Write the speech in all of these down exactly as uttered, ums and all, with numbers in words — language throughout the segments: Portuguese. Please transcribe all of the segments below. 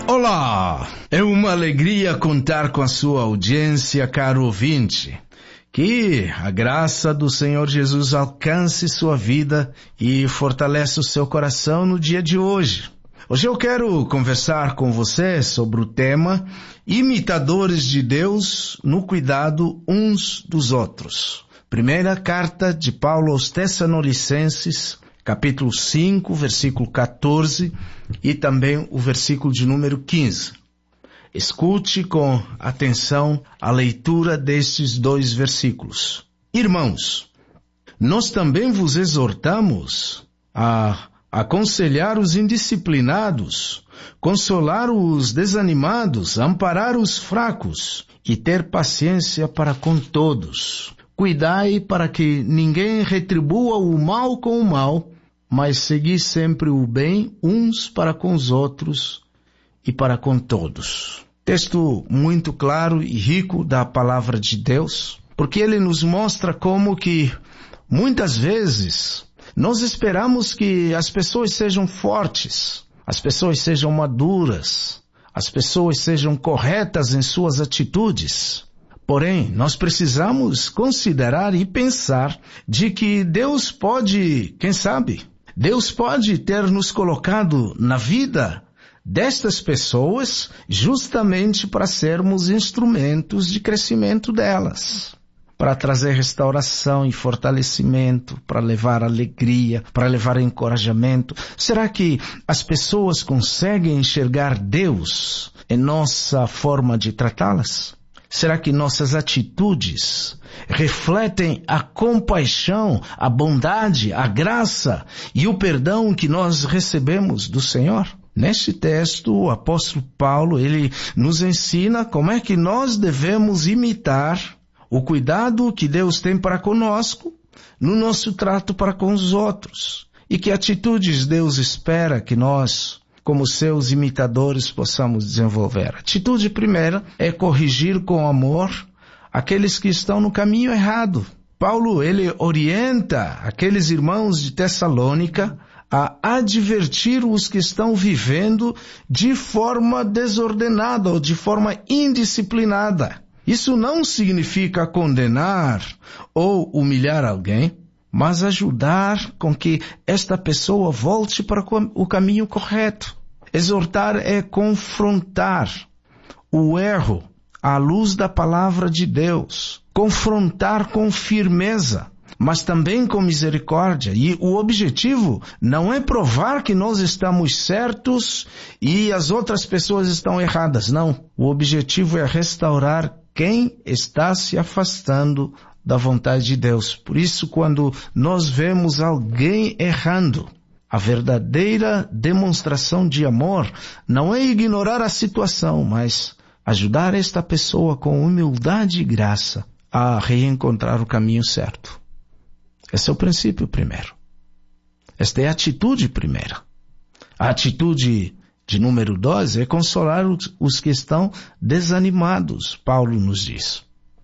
Olá! É uma alegria contar com a sua audiência, caro ouvinte. Que a graça do Senhor Jesus alcance sua vida e fortaleça o seu coração no dia de hoje. Hoje eu quero conversar com você sobre o tema Imitadores de Deus no cuidado uns dos outros. Primeira carta de Paulo aos Tessalonicenses, capítulo cinco, versículo quatorze e também o versículo de número quinze. Escute com atenção a leitura destes dois versículos. Irmãos, nós também vos exortamos a aconselhar os indisciplinados, consolar os desanimados, amparar os fracos e ter paciência para com todos. Cuidai para que ninguém retribua o mal com o mal, mas segui sempre o bem uns para com os outros e para com todos. Texto muito claro e rico da palavra de Deus, porque ele nos mostra como que muitas vezes nós esperamos que as pessoas sejam fortes, as pessoas sejam maduras, as pessoas sejam corretas em suas atitudes. Porém, nós precisamos considerar e pensar de que Deus pode, quem sabe, Deus pode ter nos colocado na vida destas pessoas justamente para sermos instrumentos de crescimento delas, para trazer restauração e fortalecimento, para levar alegria, para levar encorajamento. Será que as pessoas conseguem enxergar Deus em nossa forma de tratá-las? Será que nossas atitudes refletem a compaixão, a bondade, a graça e o perdão que nós recebemos do Senhor? Neste texto, o apóstolo Paulo, ele nos ensina como é que nós devemos imitar o cuidado que Deus tem para conosco no nosso trato para com os outros. E que atitudes Deus espera que nós, como seus imitadores, possamos desenvolver. A atitude primeira é corrigir com amor aqueles que estão no caminho errado. Paulo, ele orienta aqueles irmãos de Tessalônica a advertir os que estão vivendo de forma desordenada ou de forma indisciplinada. Isso não significa condenar ou humilhar alguém, mas ajudar com que esta pessoa volte para o caminho correto. Exortar é confrontar o erro à luz da palavra de Deus. Confrontar com firmeza, mas também com misericórdia. E o objetivo não é provar que nós estamos certos e as outras pessoas estão erradas, não. O objetivo é restaurar quem está se afastando da vontade de Deus. Por isso, quando nós vemos alguém errando, a verdadeira demonstração de amor não é ignorar a situação, mas ajudar esta pessoa com humildade e graça a reencontrar o caminho certo. Esse é o princípio primeiro. Esta é a atitude primeira. A atitude de número dois é consolar os, os que estão desanimados, Paulo nos diz.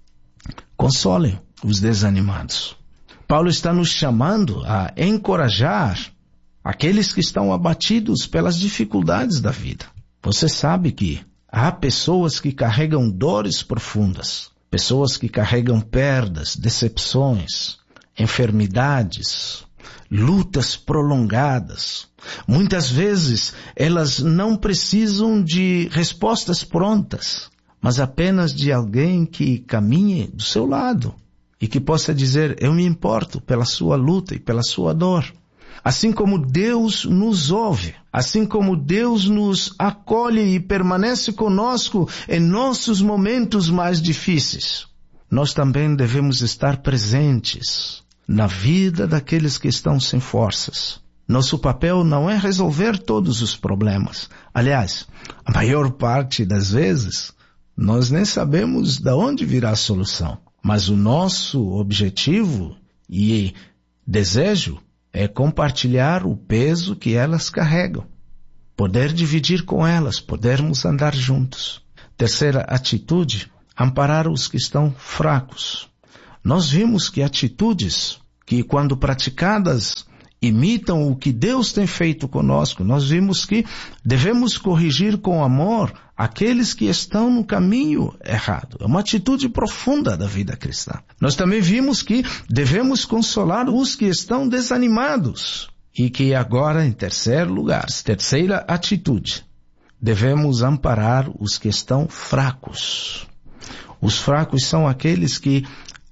Consolem os desanimados. Paulo está nos chamando a encorajar aqueles que estão abatidos pelas dificuldades da vida. Você sabe que há pessoas que carregam dores profundas, pessoas que carregam perdas, decepções, enfermidades, lutas prolongadas. Muitas vezes elas não precisam de respostas prontas, mas apenas de alguém que caminhe do seu lado e que possa dizer: eu me importo pela sua luta e pela sua dor. Assim como Deus nos ouve, assim como Deus nos acolhe e permanece conosco em nossos momentos mais difíceis, nós também devemos estar presentes na vida daqueles que estão sem forças. Nosso papel não é resolver todos os problemas. Aliás, a maior parte das vezes, nós nem sabemos de onde virá a solução. Mas o nosso objetivo e desejo é compartilhar o peso que elas carregam. Poder dividir com elas, podermos andar juntos. Terceira atitude, amparar os que estão fracos. Nós vimos que atitudes que, quando praticadas imitam o que Deus tem feito conosco. Nós vimos que devemos corrigir com amor aqueles que estão no caminho errado. É uma atitude profunda da vida cristã. Nós também vimos que devemos consolar os que estão desanimados. E que agora, em terceiro lugar, terceira atitude, devemos amparar os que estão fracos. Os fracos são aqueles que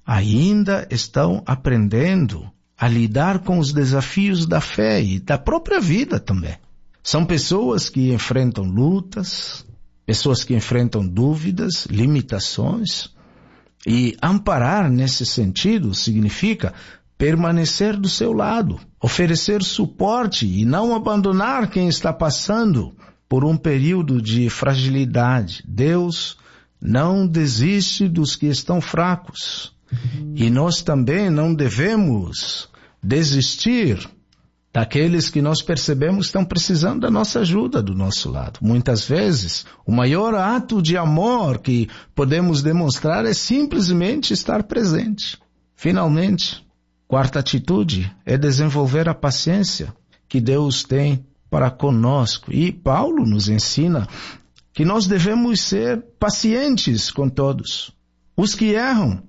ainda estão aprendendo a lidar com os desafios da fé e da própria vida também. São pessoas que enfrentam lutas, pessoas que enfrentam dúvidas, limitações, e amparar nesse sentido significa permanecer do seu lado, oferecer suporte e não abandonar quem está passando por um período de fragilidade. Deus não desiste dos que estão fracos. E nós também não devemos desistir daqueles que nós percebemos estão precisando da nossa ajuda do nosso lado. Muitas vezes, o maior ato de amor que podemos demonstrar é simplesmente estar presente. Finalmente, quarta atitude é desenvolver a paciência que Deus tem para conosco. E Paulo nos ensina que nós devemos ser pacientes com todos. Os que erram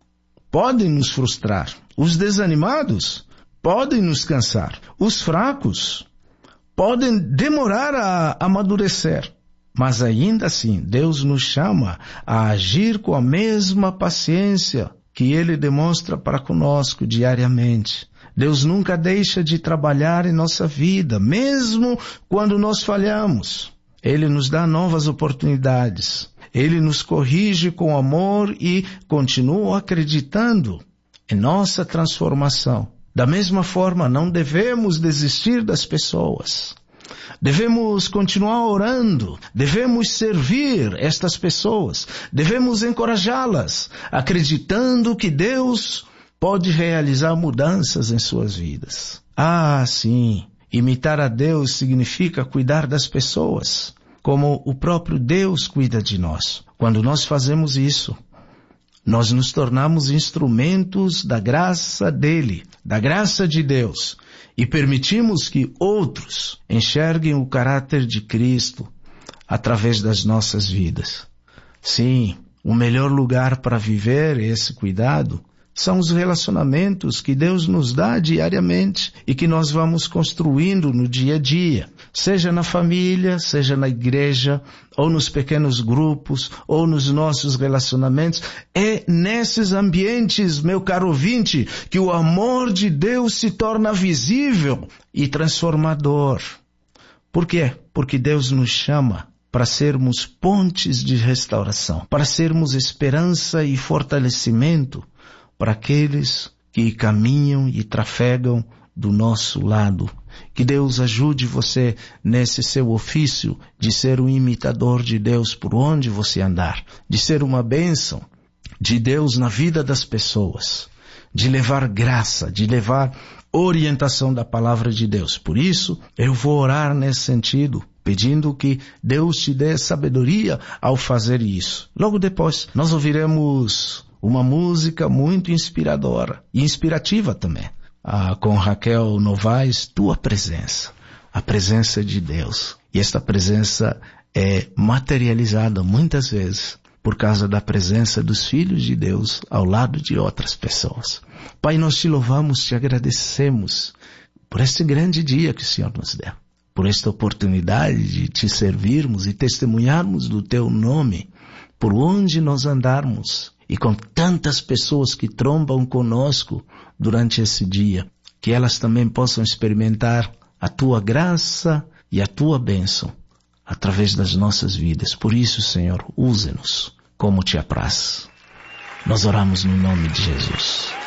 podem nos frustrar. Os desanimados podem nos cansar. Os fracos podem demorar a amadurecer. Mas ainda assim, Deus nos chama a agir com a mesma paciência que Ele demonstra para conosco diariamente. Deus nunca deixa de trabalhar em nossa vida, mesmo quando nós falhamos. Ele nos dá novas oportunidades. Ele nos corrige com amor e continua acreditando em nossa transformação. Da mesma forma, não devemos desistir das pessoas. Devemos continuar orando, devemos servir estas pessoas, devemos encorajá-las, acreditando que Deus pode realizar mudanças em suas vidas. Ah, sim, imitar a Deus significa cuidar das pessoas, como o próprio Deus cuida de nós. Quando nós fazemos isso, nós nos tornamos instrumentos da graça dele, da graça de Deus, e permitimos que outros enxerguem o caráter de Cristo através das nossas vidas. Sim, o melhor lugar para viver esse cuidado são os relacionamentos que Deus nos dá diariamente e que nós vamos construindo no dia a dia, seja na família, seja na igreja, ou nos pequenos grupos, ou nos nossos relacionamentos. É nesses ambientes, meu caro ouvinte, que o amor de Deus se torna visível e transformador. Por quê? Porque Deus nos chama para sermos pontes de restauração, para sermos esperança e fortalecimento para aqueles que caminham e trafegam do nosso lado. Que Deus ajude você nesse seu ofício de ser um imitador de Deus por onde você andar, de ser uma bênção de Deus na vida das pessoas, de levar graça, de levar orientação da palavra de Deus. Por isso, eu vou orar nesse sentido, pedindo que Deus te dê sabedoria ao fazer isso. Logo depois, nós ouviremos uma música muito inspiradora e inspirativa também, ah, com Raquel Novaes, Tua Presença, a presença de Deus. E esta presença é materializada muitas vezes por causa da presença dos filhos de Deus ao lado de outras pessoas. Pai, nós te louvamos, te agradecemos por este grande dia que o Senhor nos deu, por esta oportunidade de te servirmos e testemunharmos do teu nome por onde nós andarmos, e com tantas pessoas que trombam conosco durante esse dia, que elas também possam experimentar a tua graça e a tua bênção através das nossas vidas. Por isso, Senhor, use-nos como te apraz. Nós oramos no nome de Jesus.